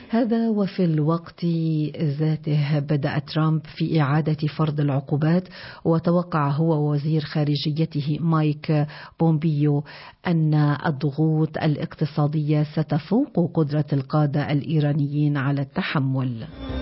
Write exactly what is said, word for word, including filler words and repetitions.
هذا وفي الوقت ذاته بدأ ترامب في إعادة فرض العقوبات، وتوقع هو ووزير خارجيته مايك بومبيو أن الضغوط الاقتصادية ستفوق قدرة القادة الإيرانيين على التحمل.